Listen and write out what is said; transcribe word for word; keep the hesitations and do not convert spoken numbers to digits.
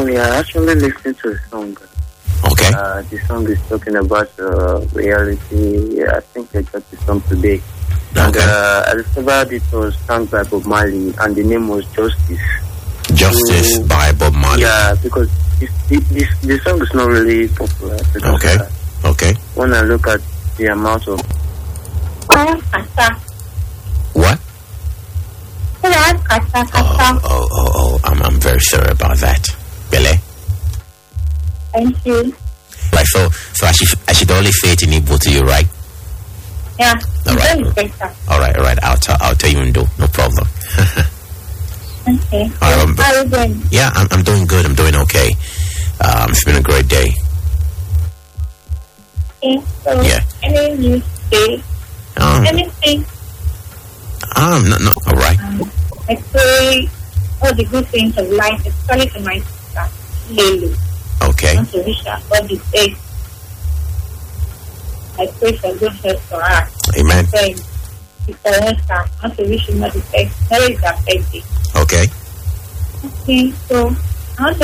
morning. I actually listened to a song. Okay. Uh, the song is talking about uh, reality. Yeah, I think I got the song today. And Okay. uh, I discovered it was sung by Bob Marley, and the name was Justice. Justice So, by Bob Marley. Yeah, because this, this, this, the song is not really popular. Because, Okay. Uh, Okay. when I look at the amount of... What? Hello, Oh, oh, oh, oh. I'm, I'm very sorry about that. Bele? Thank you. Right, so, so I should, I should only say it in Igbo to you, right? Yeah, All right. very better. All right, all right. I'll, t- I'll tell you in do. No problem. Okay. All right, um, How are you doing? Yeah, I'm, I'm doing good. I'm doing okay. Um, it's been a great day. Okay, so Yeah. any news today? Um, Anything? um, no, no. All right. Um, I pray all the good things of life, especially to my sister, Lily. Okay. I want to wish her all the best. I pray for good health for her. Amen. Friend, Sister Esther, I want to wish you all the best. Where is her birthday? Okay. Okay, so I want to